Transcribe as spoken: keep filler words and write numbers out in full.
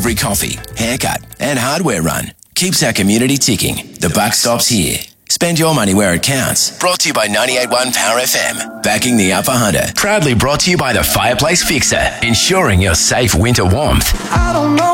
Every coffee, haircut and hardware run keeps our community ticking. The buck stops here. Spend your money where it counts. Brought to you by ninety-eight point one Power F M. Backing the Upper Hunter. Proudly brought to you by the Fireplace Fixer. Ensuring your safe winter warmth. I don't know